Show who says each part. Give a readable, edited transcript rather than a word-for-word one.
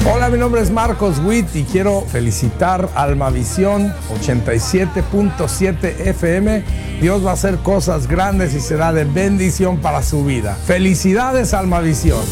Speaker 1: Hola, mi nombre es Marcos Witt y quiero felicitar a Almavisión 87.7 FM. Dios va a hacer cosas grandes y será de bendición para su vida. Felicidades, Almavisión.